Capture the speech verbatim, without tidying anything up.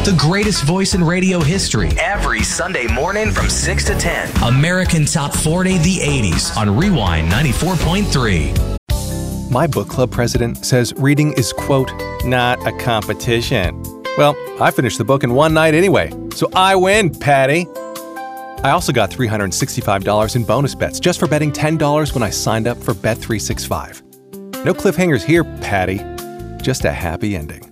The greatest voice in radio history. Every Sunday morning from six to ten. American Top forty, the eighties on Rewind ninety-four point three. My book club president says reading is, quote, not a competition. Well, I finished the book in one night anyway, so I win, Patty. I also got three hundred sixty-five dollars in bonus bets just for betting ten dollars when I signed up for Bet three sixty-five. No cliffhangers here, Patty. Just a happy ending.